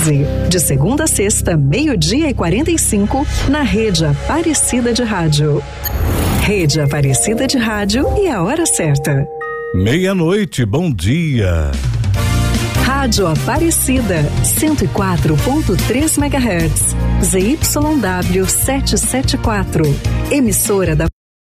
De segunda a sexta, 12:45, na Rede Aparecida de Rádio. Rede Aparecida de Rádio e a hora certa. 00:00, bom dia. Rádio Aparecida, 104.3 MHz. ZYW 774. Emissora da